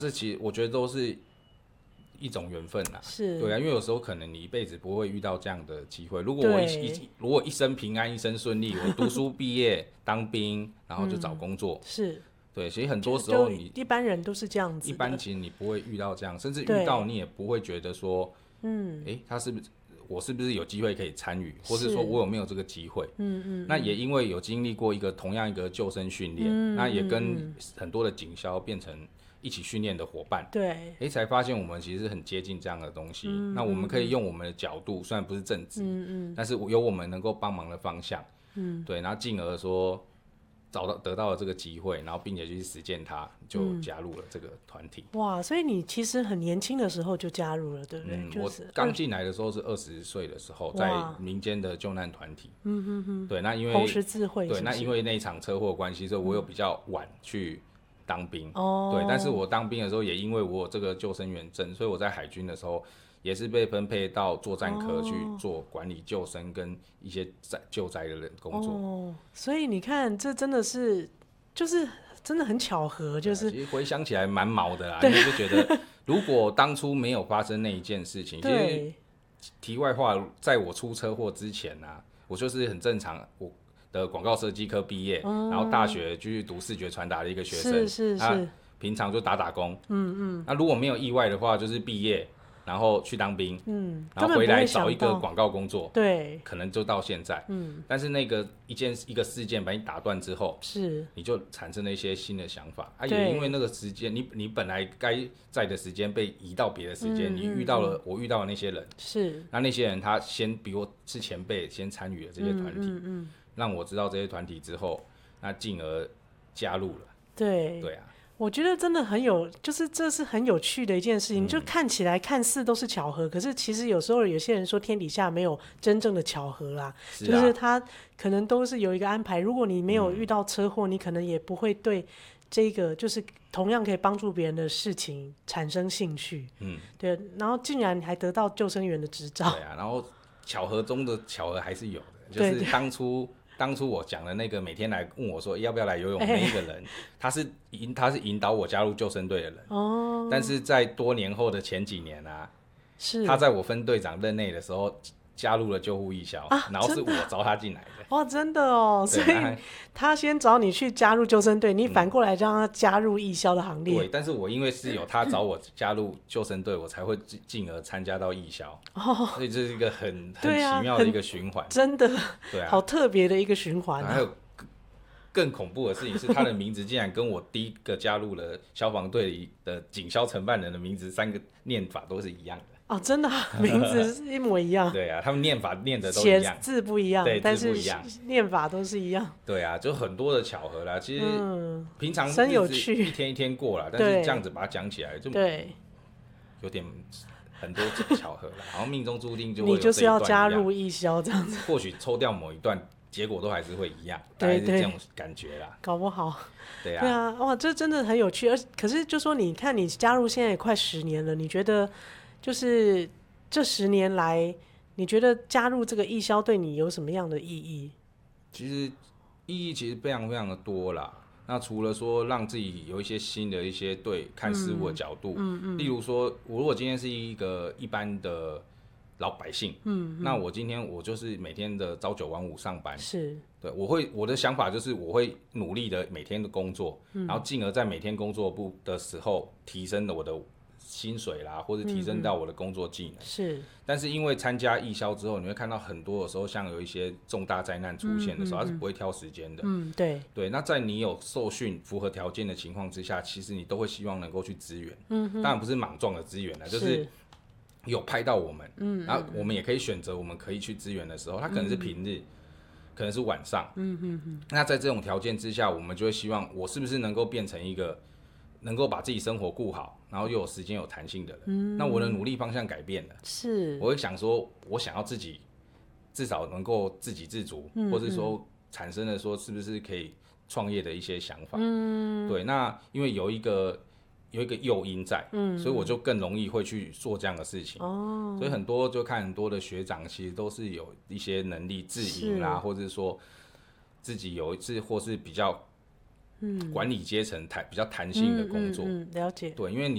这其实我觉得都是一种缘分啦。 是， 对啊，因为有时候可能你一辈子不会遇到这样的机会。如果我如果一生平安，一生顺利，我读书毕业，当兵，然后就找工作， 是。 对，其实很多时候你一般人都是这样子的， 一般其实你不会遇到这样，甚至遇到你也不会觉得说，他是不是我是不是有机会可以参与，或是说我有没有这个机会？那也因为有经历过同样一个救生训练，那也跟很多的警消变成一起训练的伙伴， 对， 才发现我们其实很接近这样的东西。那我们可以用我们的角度，虽然不是正职，但是有我们能够帮忙的方向，对，然后进而说得到了这个机会，然后并且去实践它，就加入了这个团体。 哇，所以你其实很年轻的时候就加入了，对不对？ 我刚进来的时候是20岁的时候，在民间的救难团体。对，那因为红十字会是不是， 对，那因为那一场车祸的关系，所以我有比较晚去当兵。对，但是我当兵的时候，也因为我有这个救生员证，所以我在海军的时候也是被分配到作战科去做管理救生跟一些救灾的工作。 所以你看，这真的是就是真的很巧合，就是其实回想起来蛮毛的啦，因为就觉得如果当初没有发生那一件事情，其实题外话，在我出车祸之前啊，我就是很正常，我的广告设计科毕业，然后大学继续读视觉传达的一个学生， 是， 平常就打工，那如果没有意外的话，就是毕业。然后去当兵，然后回来找一个广告工作， 对， 可能就到现在，但是那个一个事件把你打断之后， 是， 你就产生了一些新的想法，也因为那个时间，你本来该在的时间被移到别的时间，你遇到了我遇到的那些人， 是， 那些人他先比我是前辈，先参与了这些团体，让我知道这些团体之后，那进而加入了， 对啊。我觉得真的很有，就是这是很有趣的一件事情，就看起来看似都是巧合，可是其实有时候有些人说天底下没有真正的巧合啦，就是他可能都是有一个安排。如果你没有遇到车祸，你可能也不会对这个就是同样可以帮助别人的事情产生兴趣。对，然后竟然还得到救生员的执照。 对啊，然后巧合中的巧合还是有的，就是当初我讲的那个每天来问我说要不要来游泳的那一个人，他是引导我加入救生队的人。但是在多年后的前几年啊，他在我分队长任内的时候加入了救护义消，然后是我找他进来的。 哇，真的哦，所以他先找你去加入救生队，你反过来让他加入义消的行列。 对，但是我因为是有他找我加入救生队，我才会进而参加到义消。所以这是一个很奇妙的一个循环， 真的， 对啊， 好特别的一个循环。 还有更恐怖的事情是，他的名字竟然跟我第一个加入了消防队的警消承办人的名字3个念法都是一样的。 真的名字是一模一样。 对啊，他们念法念的都一样， 写字不一样，但是念法都是一样。 对啊，就很多的巧合啦。其实平常真有趣， 一天一天过啦，但是这样子把它讲起来，就有点很多巧合啦。然后命中注定就会有这一段一样， 你就是要加入义消这样子。 或许抽掉某一段，结果都还是会一样，大概是这种感觉啦。 搞不好。 对啊， 哇，这真的很有趣。可是就说你看，你加入现在也快10年了，你觉得？就是这10年来，你觉得加入这个义消对你有什么样的意义？ 其实意义其实非常非常的多啦。那除了说让自己有一些新的一些看事物的角度，例如说，我如果今天是一个一般的老百姓，那我今天我就是每天的朝9晚5上班， 是对，我的想法就是我会努力的每天的工作，然后进而在每天工作的时候提升了我的薪水啦，或者提升到我的工作技能。 是， 但是因为参加义消之后，你会看到很多的时候，像有一些重大灾难出现的时候，它是不会挑时间的。对。那在你有受训、符合条件的情况之下，其实你都会希望能够去支援。当然不是莽撞的支援啦，就是有派到我们，然后我们也可以选择我们可以去支援的时候，它可能是平日，可能是晚上。那在这种条件之下，我们就会希望我是不是能够变成一个能够把自己生活顾好，然后又有时间有弹性的人。那我的努力方向改变了， 是我会想说，我想要自己至少能够自给自足，或是说产生了说是不是可以创业的一些想法。对，那因为有一个诱因在，所以我就更容易会去做这样的事情。所以很多的学长其实都是有一些能力自营啦，或者说自己有或是比较管理阶层比较弹性的工作。 了解。 对，因为